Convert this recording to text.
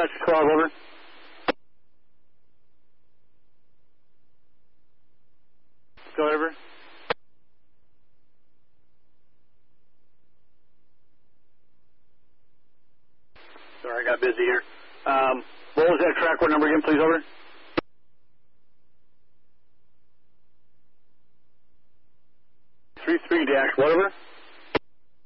Dispatch 12, over. Go over. Sorry, I got busy here. What was that track? What number again, please, over? 33 dash, what over?